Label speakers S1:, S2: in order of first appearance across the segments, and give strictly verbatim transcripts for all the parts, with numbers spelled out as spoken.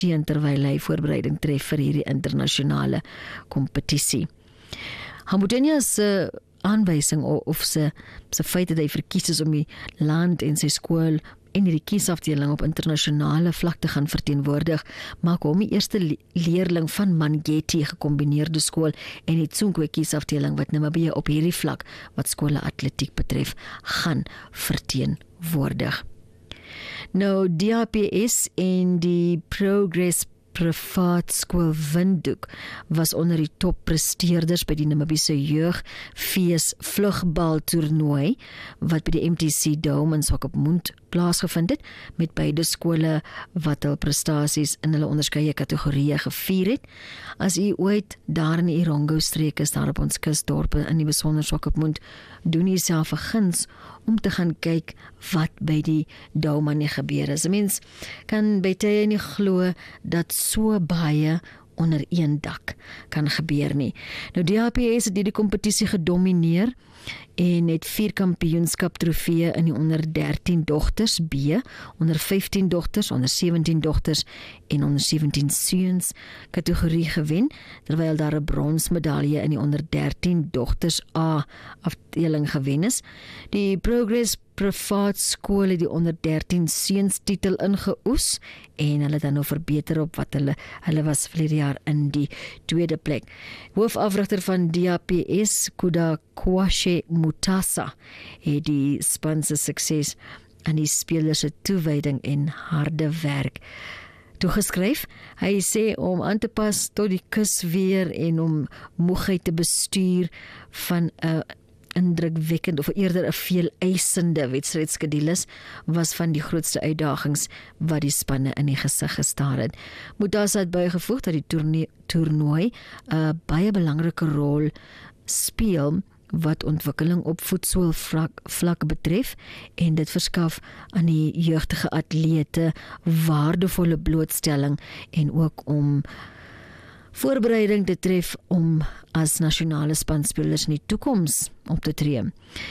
S1: terwyl hy voorbereiding tref vir hierdie internasionale kompetisie. Hamudenya se aanwysing of se se feit dat hy verkies is om die land en sy skool en die kiesafdeling op internasionale vlak te gaan verteenwoordig, maak hom die eerste le leerling van Mangeti gekombineerde skool en die Tsunkwe kiesafdeling wat Namibië op hierdie vlak wat skole atletiek betref gaan verteenwoordig. Nou, D A P S en die Progress Privaat Skool Windhoek was onder die toppresteerders by die Namibiese jeugfees vlugbal-toernooi wat by die M T C Dome in Swakopmund plaasgevind het, met beide skole wat hul prestasies in hulle onderskeie kategorieë gevier het. As u ooit daar in die Irongo-streek is, daar op ons kusdorpe in die besonder Swakopmund, doen u self 'n guns om te gaan kyk wat by die Dome nie gebeur is. 'n Mens kan by tye nie glo dat so baie onder een dak kan gebeur nie. Nou D A P S het die kompetisie gedomineer en het vier kampioenskap trofeeë in die onder dertien dogters B, onder vyftien dogters, onder sewentien dogters en onder sewentien seuns kategorie gewen, terwyl daar 'n bronsmedalje in die onder dertien dogters A afdeling gewen is. Die Progress Privaat Skool het die onder dertien seuns titel ingeoes en hulle dan nou verbeter op wat hulle hulle was verlede jaar in die tweede plek. Hoofafrigter van D A P S, Kuda Kwashe Mutasa, het die span se sukses aan die spelers se toewyding en harde werk toegeskryf. Hy sê om aan te pas tot die kusweer en om moegheid te bestuur van 'n indrukwekkend of eerder 'n veel eisende wedstrydskedules was van die grootste uitdagings wat die spanne in die gesig gestaar het. Mutasa het bygevoeg dat die toernooi, toernooi 'n baie belangrike rol speel wat ontwikkeling op voetsoolvlak vlak betref en dit verskaf aan die jeugdige atlete waardevolle blootstelling en ook om voorbereiding te tref om as nasionale spanspelers in die toekoms op te tree.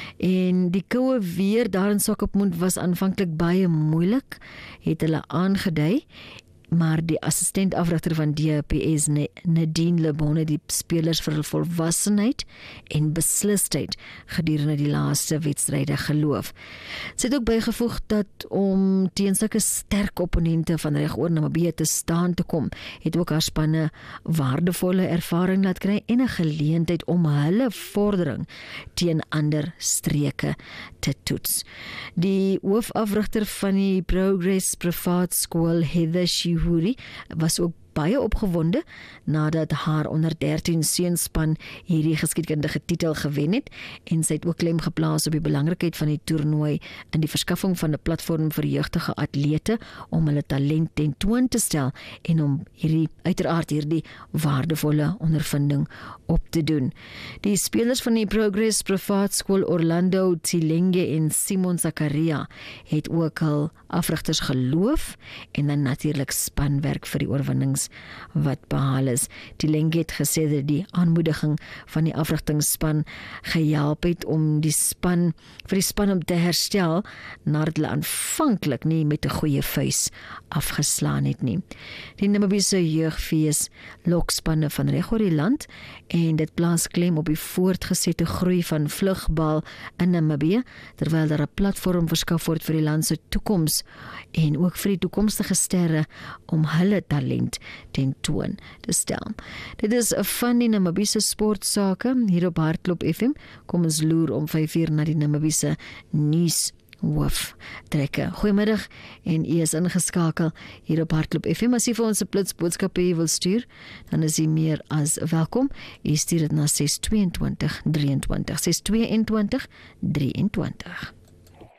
S1: En die koue weer daar in Swakopmund was aanvanklik baie moeilik, het hulle aangedui, maar die assistent afrigter van D A P S, Nadine Lebonne, die spelers vir hul volwassenheid en beslisheid gedurende die laaste wedstryde geloof. Sy het ook bygevoeg dat om teen sulke sterk opponente van regoor Namibië te staan te kom, het ook haar spanne waardevolle ervaring laat kry en 'n geleentheid om hulle vordering teen ander streke te toets. Die hoofafrigter van die Progress Privaat Skool, Heather Shihuri, was ook baie opgewonde nadat haar onder dertien seunspan hierdie geskiedkundige titel gewen het en sy het ook klem geplaas op die belangrikheid van die toernooi in die verskaffing van 'n platform vir jeugdige atlete om hulle talent ten toon te stel en om hierdie uiteraard hierdie waardevolle ondervinding op te doen. Die spelers van die Progress Privaat Skool, Orlando Tsilenge en Simon Zakaria, het ook hul afrigters geloof en dan natuurlik spanwerk vir die oorwinnings wat behaal is. Tsilenge het gesê dat die aanmoediging van die afrigtingsspan gehelp het om die span vir die span om te herstel nadat hulle aanvanklik nie met 'n goeie vuis afgeslaan het nie. Die Namibiese jeugfees lok spanne van reg oor die land en dit plaas klem op die voortgesette groei van vlugbal in Namibië, terwyl daar 'n platform verskaf word vir die land se toekoms en ook vir die toekomstige sterre om hulle talent ten toon te stel. Dit is van die Namibiese sportsake hier op Hartklop F M. Kom ons loer om vyf uur na die Namibiese nuus hoof trekke. Goeiemiddag en u is ingeskakel hier op Hartklop F M. As u vir ons 'n blits boodskappe wil stuur, dan is u meer as welkom. U stuur dit na ses twee twee drie twee, ses twee twee drie twee.